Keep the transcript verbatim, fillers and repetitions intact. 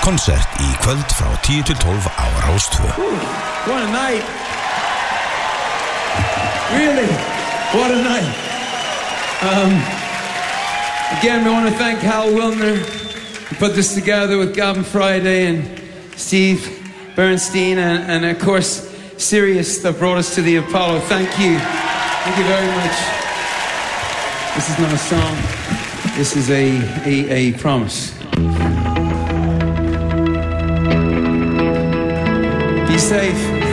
konsert í kvöld frá tíu til tólf á Rás tvö. What a night. Really, what a night. Um, again, we want to thank Hal Wilner who put this together with Gavin Friday and Steve Bernstein and, and of course Sirius that brought us to the Apollo. Thank you. Thank you very much. This is not a song. This is a, a, a promise. Be safe.